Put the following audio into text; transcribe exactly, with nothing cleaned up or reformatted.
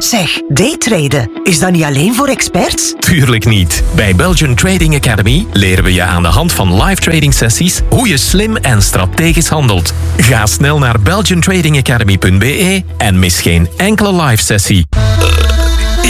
Zeg, daytraden, is dat niet alleen voor experts? Tuurlijk niet. Bij Belgian Trading Academy leren we je aan de hand van live trading sessies hoe je slim en strategisch handelt. Ga snel naar belgian trading academy punt b e en mis geen enkele live sessie.